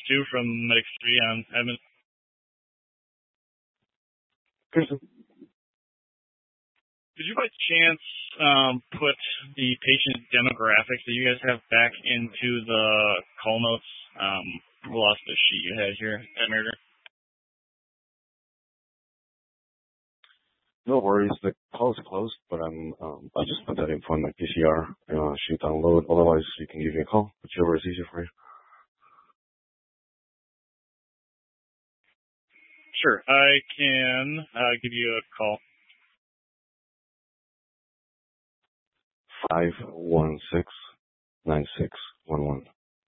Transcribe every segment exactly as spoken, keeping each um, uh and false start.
two from Medic three on Edmund. Pearson. Did you by chance um, put the patient demographics that you guys have back into the call notes? Um, we lost the sheet you had here at Murder. No worries, the call is closed, but I'm um, I just put that info on my P C R. Uh, shoot download. Otherwise, you can give me a call, whichever is easier for you. Sure, I can uh, give you a call. Five one six nine six one one.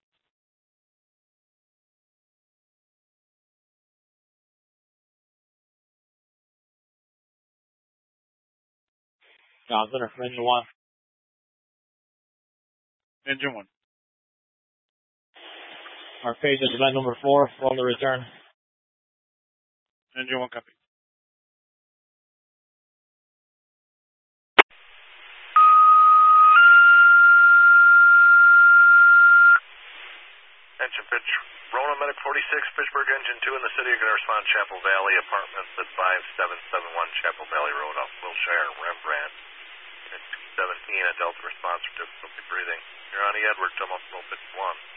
Johnson from Engine one. Engine one. Our patient is event number four, on the return. Engine one copy. Engine pitch. Rona Medic forty-six, Fishburg Engine two in the city. You're going to respond Chapel Valley, apartments at five seven seven one Chapel Valley Road off Wilshire, Rembrandt. Unit two seventeen, a Delta response for difficulty breathing. You're on the Edwards, almost low pitch one.